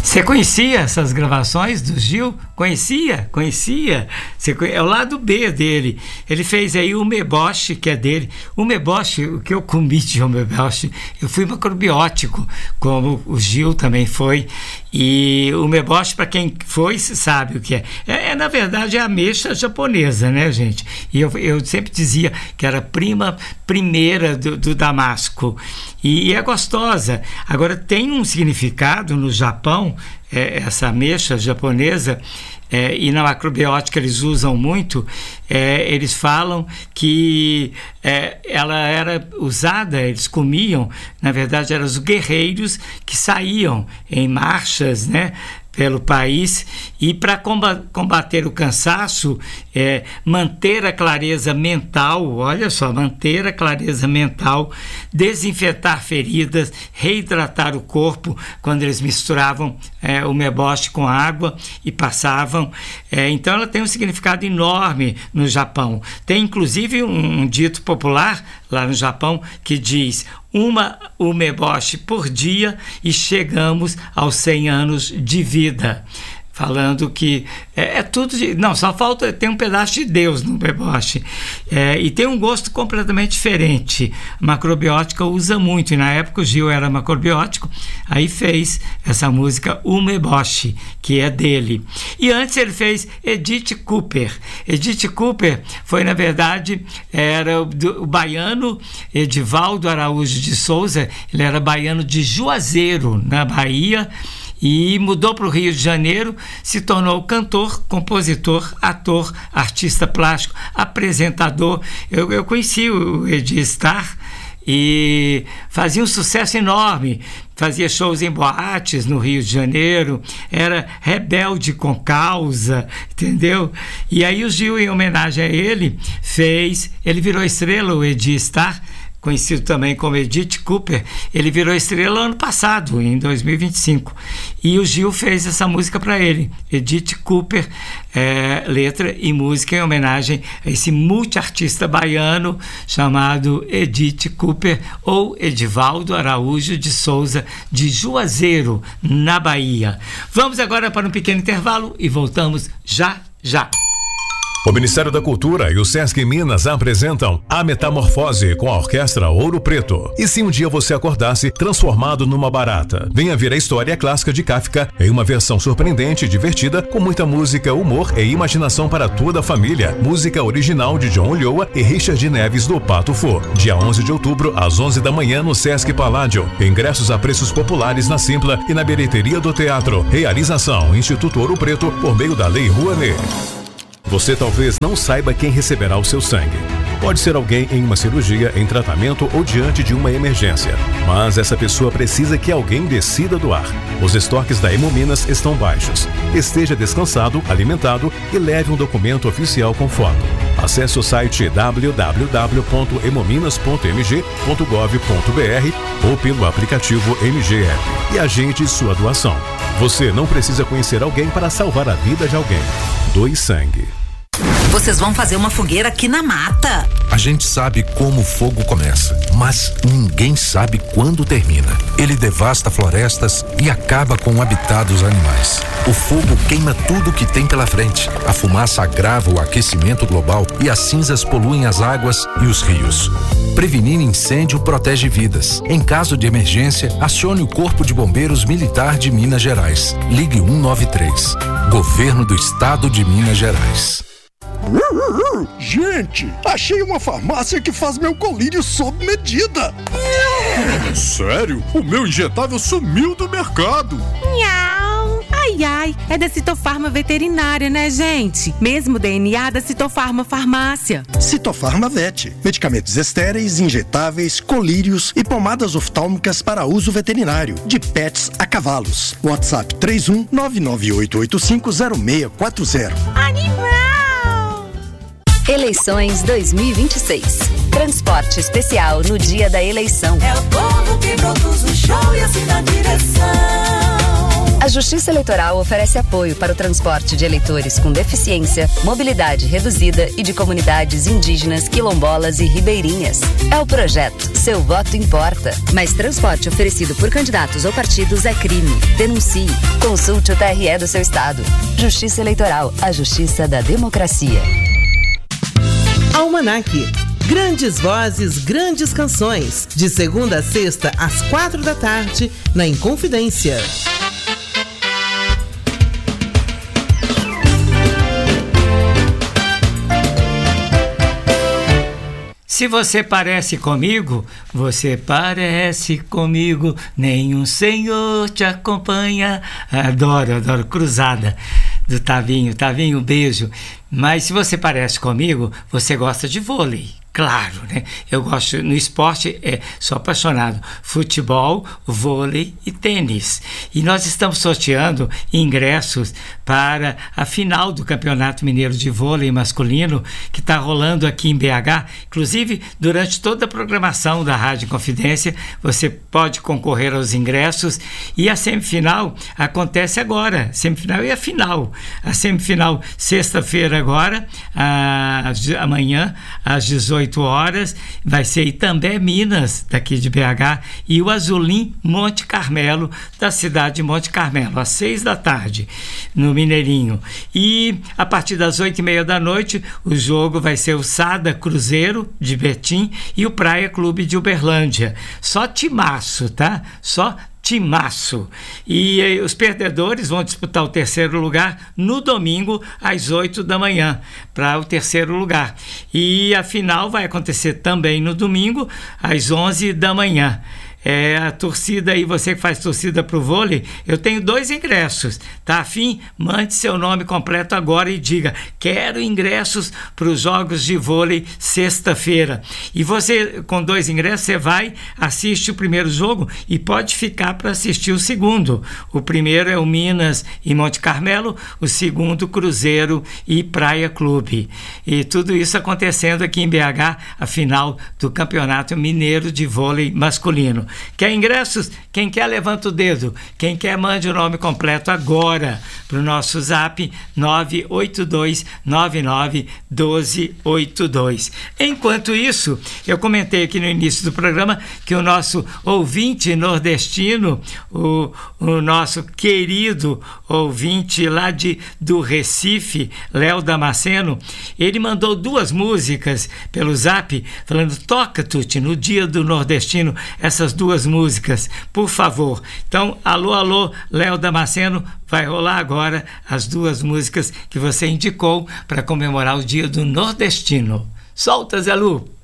Você conhecia essas gravações do Gil? Conhecia. É o lado B dele. Ele fez aí o umeboshi, que é dele. O umeboshi, o que eu comi de umeboshi, eu fui macrobiótico, como o Gil também foi. E o umeboshi, para quem foi, sabe o que é. Na verdade, é a ameixa japonesa, né, gente? E eu sempre dizia que era primeira do damasco. E é gostosa. Agora, tem um significado no Japão, essa ameixa japonesa, e na macrobiótica eles usam muito, eles falam que ela era usada, eles comiam, na verdade eram os guerreiros que saíam em marchas, né, pelo país, e para combater o cansaço, manter a clareza mental, olha só, manter a clareza mental, desinfetar feridas, reidratar o corpo, quando eles misturavam o umeboshi com água e passavam. Então ela tem um significado enorme no Japão. Tem inclusive um dito popular lá no Japão que diz: uma umeboshi por dia e chegamos aos 100 anos de vida. Falando que é tudo não, só falta ter um pedaço de Deus no umeboshi. E tem um gosto completamente diferente. A macrobiótica usa muito, e na época o Gil era macrobiótico, aí fez essa música Umeboshi, que é dele. E antes ele fez Edith Cooper. Edith Cooper foi, na verdade, era o baiano Edivaldo Araújo de Souza. Ele era baiano de Juazeiro, na Bahia, e mudou para o Rio de Janeiro, se tornou cantor, compositor, ator, artista plástico, apresentador. Eu conheci o Edi Star e fazia um sucesso enorme, fazia shows em boates no Rio de Janeiro, era rebelde com causa, entendeu? E aí o Gil, em homenagem a ele, ele virou estrela, o Edi Star, conhecido também como Edith Cooper. Ele virou estrela ano passado, em 2025. E o Gil fez essa música para ele, Edith Cooper, letra e música em homenagem a esse multiartista baiano chamado Edith Cooper, ou Edivaldo Araújo de Souza, de Juazeiro, na Bahia. Vamos agora para um pequeno intervalo e voltamos já. O Ministério da Cultura e o Sesc Minas apresentam A Metamorfose com a Orquestra Ouro Preto. E se um dia você acordasse transformado numa barata? Venha ver a história clássica de Kafka em uma versão surpreendente e divertida, com muita música, humor e imaginação para toda a família. Música original de John Ulloa e Richard Neves do Pato Fu. Dia 11 de outubro, às 11 da manhã, no Sesc Paládio. Ingressos a preços populares na Simpla e na bilheteria do teatro. Realização Instituto Ouro Preto, por meio da Lei Rouanet. Você talvez não saiba quem receberá o seu sangue. Pode ser alguém em uma cirurgia, em tratamento ou diante de uma emergência. Mas essa pessoa precisa que alguém decida doar. Os estoques da Hemominas estão baixos. Esteja descansado, alimentado e leve um documento oficial com foto. Acesse o site www.hemominas.mg.gov.br ou pelo aplicativo MGF e agende sua doação. Você não precisa conhecer alguém para salvar a vida de alguém. Doe sangue. Vocês vão fazer uma fogueira aqui na mata. A gente sabe como o fogo começa, mas ninguém sabe quando termina. Ele devasta florestas e acaba com o habitat dos animais. O fogo queima tudo que tem pela frente. A fumaça agrava o aquecimento global e as cinzas poluem as águas e os rios. Prevenir incêndio protege vidas. Em caso de emergência, acione o Corpo de Bombeiros Militar de Minas Gerais. Ligue 193. Governo do Estado de Minas Gerais. Gente, achei uma farmácia que faz meu colírio sob medida. Sério? O meu injetável sumiu do mercado. Miau. Ai, é da Citofarma Veterinária, né, gente? Mesmo DNA da Citofarma Farmácia. Citofarma Vet. Medicamentos estéreis, injetáveis, colírios e pomadas oftálmicas para uso veterinário. De pets a cavalos. WhatsApp 31-998850640. Animal! Eleições 2026. Transporte especial no dia da eleição. É o povo que produz o show e assina a direção. A Justiça Eleitoral oferece apoio para o transporte de eleitores com deficiência, mobilidade reduzida e de comunidades indígenas, quilombolas e ribeirinhas. É o projeto Seu Voto Importa. Mas transporte oferecido por candidatos ou partidos é crime. Denuncie. Consulte o TRE do seu estado. Justiça Eleitoral, a justiça da democracia. Almanac. Grandes vozes, grandes canções. De segunda a sexta, às 4 da tarde, na Inconfidência. Se você parece comigo, nenhum senhor te acompanha. Adoro, cruzada do Tavinho. Tavinho, beijo. Mas se você parece comigo, você gosta de vôlei. Claro, né? Eu gosto, no esporte, sou apaixonado. Futebol, vôlei e tênis. E nós estamos sorteando ingressos para a final do Campeonato Mineiro de Vôlei Masculino, que está rolando aqui em BH. Inclusive, durante toda a programação da Rádio Confidência, você pode concorrer aos ingressos. E a semifinal acontece agora. Semifinal e a final. A semifinal, sexta-feira agora, amanhã, às 18 horas, vai ser Itambé, Minas, daqui de BH, e o Azulim Monte Carmelo, da cidade de Monte Carmelo, às 6 da tarde, no Mineirinho. E a partir das 8h30 da noite, o jogo vai ser o Sada Cruzeiro, de Betim, e o Praia Clube de Uberlândia. Só timaço, tá? Só timaço. E os perdedores vão disputar o terceiro lugar no domingo às 8 da manhã para o terceiro lugar. E a final vai acontecer também no domingo às 11 da manhã. A torcida aí, você que faz torcida pro vôlei, eu tenho 2 ingressos, tá afim? Mande seu nome completo agora e diga: quero ingressos para os jogos de vôlei sexta-feira. E você, com 2 ingressos, você vai, assiste o primeiro jogo e pode ficar para assistir o segundo. O primeiro é o Minas e Monte Carmelo, o segundo Cruzeiro e Praia Clube. E tudo isso acontecendo aqui em BH, a final do Campeonato Mineiro de Vôlei Masculino. Quer ingressos? Quem quer, levanta o dedo. Quem quer, mande o nome completo agora para o nosso zap 982991282. Enquanto isso, eu comentei aqui no início do programa que o nosso ouvinte nordestino, o nosso querido ouvinte lá do Recife, Léo Damasceno, ele mandou 2 músicas pelo zap, falando: toca, Tuti, no dia do nordestino, essas 2 músicas, por favor. Então, alô, Léo Damasceno, vai rolar agora as 2 músicas que você indicou para comemorar o dia do nordestino. Solta, Zé Lu!